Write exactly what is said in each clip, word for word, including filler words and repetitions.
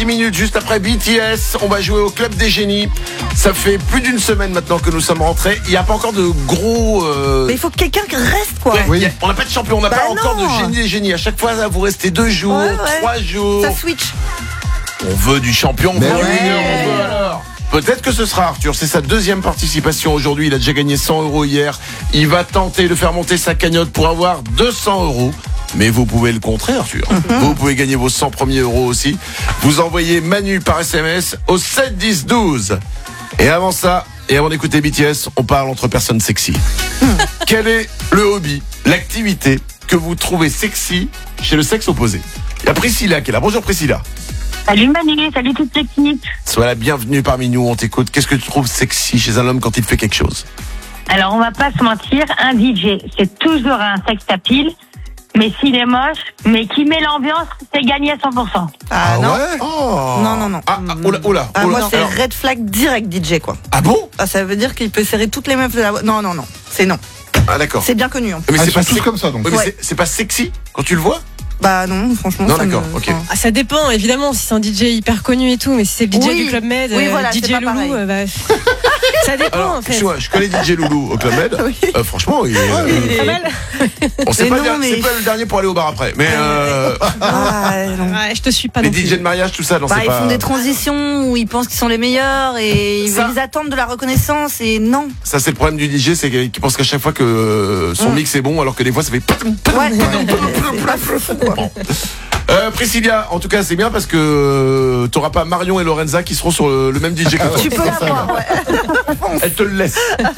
dix minutes juste après B T S, on va jouer au Club des Génies. Ça fait plus d'une semaine maintenant que nous sommes rentrés. Il n'y a pas encore de gros... Euh... Mais il faut que quelqu'un reste, quoi. Ouais, Oui. a, on n'a pas de champion, on n'a Bah pas non. encore de génie des génies. À chaque fois, là, vous restez deux jours, Ouais, ouais. trois jours. Ça switch. On veut du champion, on Mais veut du oui. winner, on veut alors. Peut-être que ce sera Arthur, c'est sa deuxième participation aujourd'hui. Il a déjà gagné cent euros hier. Il va tenter de faire monter sa cagnotte pour avoir deux cents euros. Mais vous pouvez le contrer, Arthur. Mm-hmm. Vous pouvez gagner vos cent premiers euros aussi. Vous envoyez Manu par S M S au sept dix douze. Et avant ça, et avant d'écouter B T S, on parle entre personnes sexy. Mm. Quel est le hobby, l'activité que vous trouvez sexy chez le sexe opposé? Il y a Priscilla qui est là. Bonjour Priscilla. Salut Manu, salut toute l'équipe. Sois la bienvenue parmi nous, on t'écoute. Qu'est-ce que tu trouves sexy chez un homme quand il fait quelque chose? Alors on va pas se mentir, un D J, c'est toujours un sex appeal, mais s'il est moche, mais qui met l'ambiance, c'est gagné à cent pour cent. Ah, non. ouais Oh. Non, non, non. Ah, ah, oula, oula, Ah, oula. moi, c'est Alors- red flag direct D J, quoi. Ah bon? Ah, ça veut dire qu'il peut serrer toutes les meufs de la... Non, non, non. C'est non. Ah d'accord. C'est bien connu. Hein. Mais Ah, c'est ils pas sont tous sec- comme ça, donc. Ouais, mais Ouais. c'est- c'est pas sexy quand tu le vois? Bah non, franchement. Non, ça d'accord, me- ok. enfin, Ah, ça dépend, évidemment, si c'est un D J hyper connu et tout, mais si c'est le D J Oui. du Club Med, Oui, euh, voilà, c'est D J pas Loulou, pareil. euh, bah, ça dépend Alors, en fait. excuse-moi, je connais D J Loulou au Club Med. Oui. Euh, franchement, il est, euh, il est- Pas mal. on sait Mais pas, non, dire- mais- c'est pas le dernier pour aller au bar après. Mais euh, Ah, non. Ouais, je te suis pas les non plus. D J de mariage, tout ça, non, Bah, c'est ils pas. font des transitions où ils pensent qu'ils sont les meilleurs et ils, Ça- ils attendent de la reconnaissance et non. Ça, c'est le problème du D J, c'est qu'il pense qu'à chaque fois que euh, son Mm. mix est bon, alors que des fois, ça fait. Ouais. C'est pas fou, quoi. Bon. Euh, Priscilla, en tout cas, c'est bien parce que euh, t'auras pas Marion et Lorenza qui seront sur le, le même D J que toi. Tu peux l'avoir, ouais. Elle te le laisse.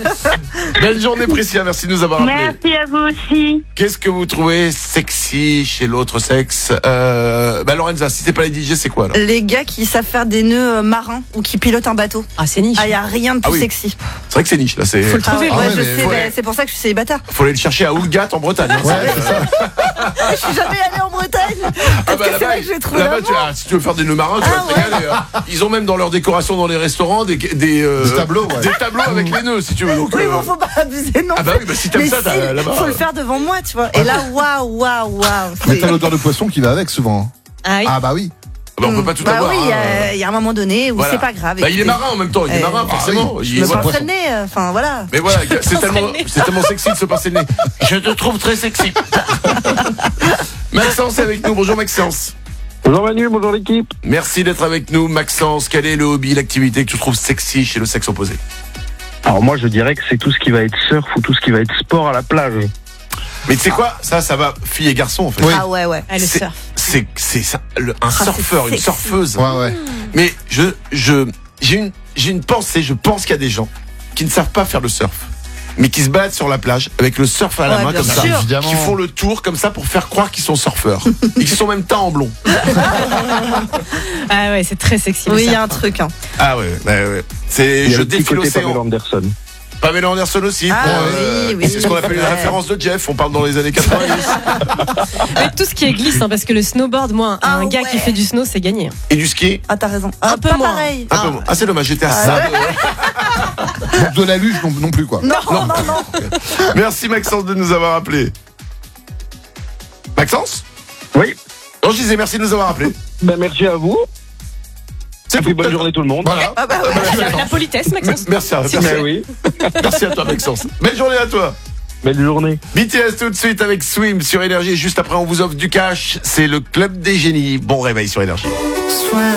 Belle journée, Priscilla. Merci de nous avoir appelés. Merci à vous aussi. Qu'est-ce que vous trouvez sexy chez l'autre sexe? euh, Bah, Lorenza, si c'est pas les D J, c'est quoi alors? Les gars qui savent faire des nœuds euh, marins ou qui pilotent un bateau. Ah, c'est niche. Ah, y a rien de plus Ah oui. sexy. C'est vrai que c'est niche là. C'est. Faut le Ah, trouver. ouais, ouais, je mais- sais, Ouais. bah, c'est pour ça que je suis célibataire. Faut aller le chercher à Oulgat en Bretagne. hein. Ouais, C'est- c'est ça. Je suis jamais allée en Bretagne. Ah Parce bah que c'est là-bas, vrai que je vais trouver là-bas, l'amour. tu, ah, si tu veux faire des nœuds marins, tu Ah vas te régaler. hein. Ils ont même dans leur décoration dans les restaurants des des, euh, Des tableaux, ouais. des tableaux avec les nœuds, si tu veux. Donc, Oui, euh, bon, faut pas abuser non ah bah plus. oui, bah si t'aimes Mais ça, si, t'as- là-bas. faut le faire devant moi, tu vois. Et là, waouh, waouh, waouh. Mais c'est- t'as l'odeur de poisson qui va avec souvent. Ah oui. Ah bah oui. Bah, on peut pas tout bah avoir. oui, il y hein. a- il y, a un moment donné où Voilà. c'est pas grave. Bah, il est écoutez. marin en même temps. Il est Euh, marin, ah forcément. oui. Il- Je me voilà. pincerai le nez, euh, enfin voilà. Mais voilà, c'est tellement, le nez. c'est tellement sexy de se pincer le nez. Je te trouve très sexy. Maxence est avec nous. Bonjour Maxence. Bonjour Manu, bonjour l'équipe. Merci d'être avec nous, Maxence. Quel est le hobby, l'activité que tu trouves sexy chez le sexe opposé? Alors moi je dirais que c'est tout ce qui va être surf ou tout ce qui va être sport à la plage. Mais tu sais quoi? Ça, ça va filles et garçons en fait. Oui. Ah ouais, ouais. Ah, le C'est- surf. C'est, c'est ça, le- un c'est surfeur, une sexy. surfeuse. Ouais, ouais. Mais je, je, j'ai une, j'ai une pensée. Je pense qu'il y a des gens qui ne savent pas faire le surf, mais qui se baladent sur la plage avec le surf à la Ouais, main bien comme sûr. ça, Évidemment. qui font le tour comme ça pour faire croire qu'ils sont surfeurs et qui sont même teints en blond. Ah ouais, c'est très sexy. le Oui, il y surf. a un truc. Hein. Ah ouais, ouais, ouais. C'est, Il y a je le petit défie côté Pamela l'océan. Anderson. Pamela Anderson aussi. Ah pour, oui, oui, c'est ce qu'on appelle une ouais. référence de Jeff. On parle dans les années quatre-vingt-dix. Avec tout ce qui est glisse, hein, parce que le snowboard, moi, Ah un gars ouais. qui fait du snow, c'est gagné. hein. Et du ski. Ah, t'as raison. Un Ah, peu pas moins. pareil. Un peu moins. Ah, c'est dommage. J'étais à ça. de- Donc de la luge non, non plus quoi. Non, non, non. Merci Maxence de nous avoir appelés. Maxence? Oui, Non, je disais merci de nous avoir appelés. ben merci à vous. C'est Et puis tout. bonne journée tout le monde. Voilà. Ah bah ouais. La politesse, Maxence. Merci, merci, Ben oui, merci à toi Maxence. Belle journée à toi. belle journée. B T S tout de suite avec Swim sur Énergie. Juste après, on vous offre du cash. C'est le Club des Génies. Bon réveil sur Énergie. Soit